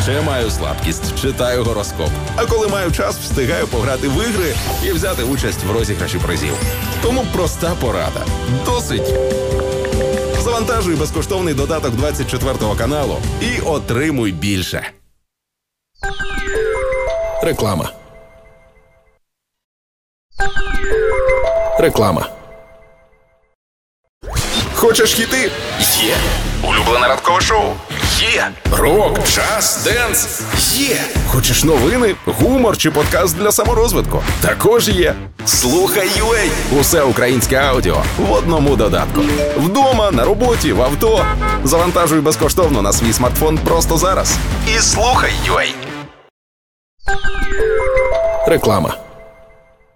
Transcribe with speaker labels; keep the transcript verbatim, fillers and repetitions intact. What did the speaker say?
Speaker 1: ще маю слабкість, читаю гороскоп. А коли маю час, встигаю пограти в ігри і взяти участь в розіграші призів. Тому проста порада. Досить. Завантажуй безкоштовний додаток двадцять четвертого каналу і отримуй більше.
Speaker 2: Реклама. Реклама.
Speaker 1: Хочеш хіти? Є. Улюблене ранкове шоу? Є. Рок, джаз, денс? Є. Хочеш новини, гумор чи подкаст для саморозвитку? Також є. Слухай ю ей. Усе українське аудіо в одному додатку. Вдома, на роботі, в авто. Завантажуй безкоштовно на свій смартфон просто зараз. І слухай ю ей.
Speaker 2: Реклама.